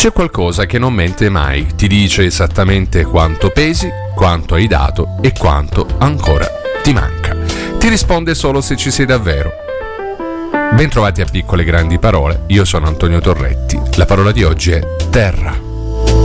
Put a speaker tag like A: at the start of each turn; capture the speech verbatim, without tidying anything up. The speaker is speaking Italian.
A: C'è qualcosa che non mente mai, ti dice esattamente quanto pesi, quanto hai dato e quanto ancora ti manca. Ti risponde solo se ci sei davvero. Bentrovati a Piccole Grandi Parole, io sono Antonio Torretti. La parola di oggi è terra.